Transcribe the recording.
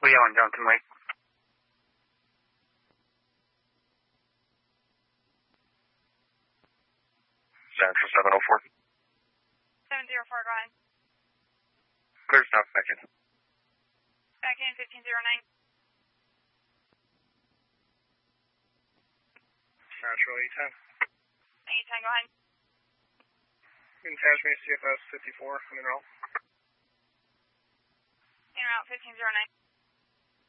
Leo and Johnson Lake. Central 704. 704, go ahead. Clear stop, back in. Back in 1509. Central 810. 810, go ahead. In Tasmania, CFS 54, I'm in route. In route 1509.